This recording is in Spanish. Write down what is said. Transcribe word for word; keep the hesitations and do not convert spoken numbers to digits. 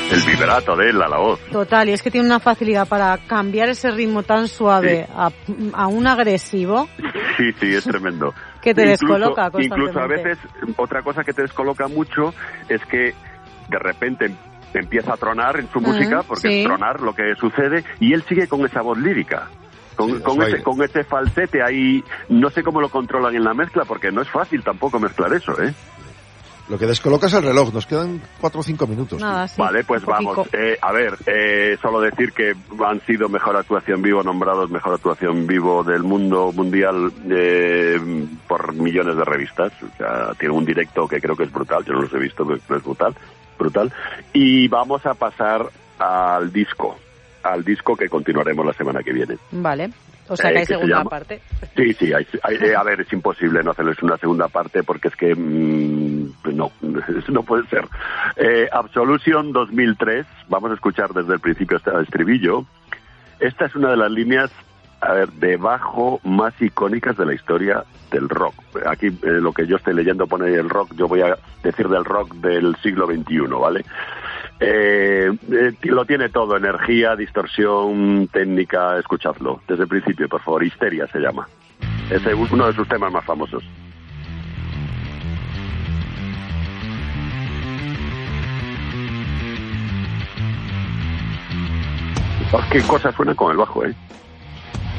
el vibrato de él a la voz. Total, y es que tiene una facilidad para cambiar ese ritmo tan suave sí. a, a un agresivo. Sí, sí, es tremendo. Que te incluso, descoloca constantemente. Incluso a veces, otra cosa que te descoloca mucho es que de repente empieza a tronar en su mm, música, porque sí. es tronar lo que sucede, y él sigue con esa voz lírica. Con, sí, con, ese, con ese falsete ahí, no sé cómo lo controlan en la mezcla, porque no es fácil tampoco mezclar eso, ¿eh? Lo que descoloca es el reloj, nos quedan cuatro o cinco minutos. Nada, sí, vale, pues vamos. Eh, a ver, eh, solo decir que han sido mejor actuación vivo, nombrados mejor actuación vivo del mundo mundial eh, por millones de revistas. O sea, tiene un directo que creo que es brutal, yo no los he visto, pero es brutal, brutal. Y vamos a pasar al disco. al disco que continuaremos la semana que viene. Vale, o sea que hay eh, que segunda parte. Sí, sí, hay, hay, eh, a ver, es imposible no hacerles una segunda parte porque es que mmm, no, no puede ser. Eh, Absolution dos mil tres, vamos a escuchar desde el principio hasta el estribillo. Esta es una de las líneas, a ver, de bajo más icónicas de la historia del rock. Aquí eh, lo que yo estoy leyendo pone el rock, yo voy a decir del rock del siglo veintiuno, ¿vale? Eh, eh, lo tiene todo, energía, distorsión, técnica, escuchadlo desde el principio, por favor. Histeria se llama, es uno de sus temas más famosos. Oh, qué cosa suena con el bajo, eh